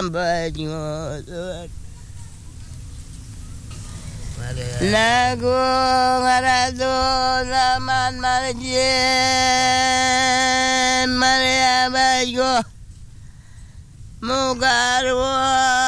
banyu lagu ngaradu zaman marjen Maria Bajo Mugarwa